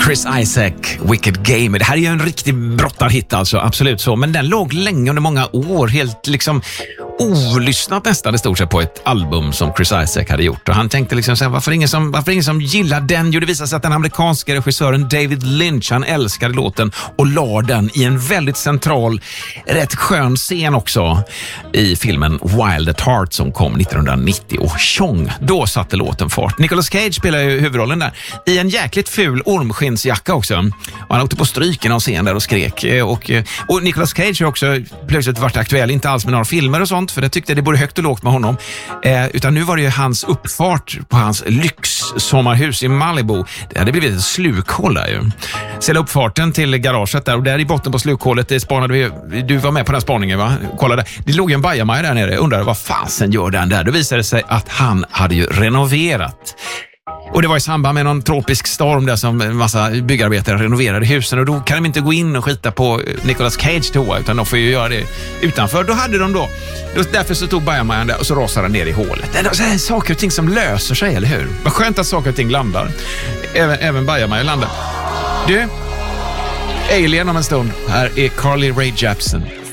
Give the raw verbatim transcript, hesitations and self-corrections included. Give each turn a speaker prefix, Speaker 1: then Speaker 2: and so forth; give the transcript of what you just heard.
Speaker 1: Chris Isaak, Wicked Game. Det här är ju en riktig brottarhit alltså, absolut så. Men den låg länge under många år, helt liksom olyssnat nästan i stort sett på ett album som Chris Isaak hade gjort. Och han tänkte liksom så här, varför ingen som, varför ingen som gillar den? Jo, det visade sig att den amerikanska regissören David Lynch, han älskade låten och la den i en väldigt central, rätt skön scen också i filmen Wild at Heart som kom nittonhundranittio. Och tjong, då satte låten fart. Nicolas Cage spelar ju huvudrollen där i en jäkligt ful ormskinsjacka också. Och han åkte på stryken av scen där och skrek. Och, och Nicolas Cage har också plötsligt varit aktuell, inte alls med några filmer och sånt, för det tyckte jag det borde högt och lågt med honom. Eh, utan nu var det ju hans uppfart på hans lyxsommarhus i Malibu. Det hade blivit ett slukhål där ju. Sen uppfarten till garaget där, och där i botten på slukhålet, det spanade vi, du var med på den spaningen va? Kollade. Det låg ju en bajamaja där nere. Undrade vad fasen gör den där? Då visade det sig att han hade ju renoverat. Och det var i samband med någon tropisk storm där som en massa byggarbetare renoverade husen, och då kan de inte gå in och skita på Nicolas Cage toa, utan de får ju göra det utanför. Då hade de då, därför så tog bajamajan där och så rasade den ner i hålet. Det är så här saker och ting som löser sig, eller hur? Vad skönt att saker och ting landar. Även, även bajamajan landar. Du, Alien om en stund. Här är Carly Rae Jepsen.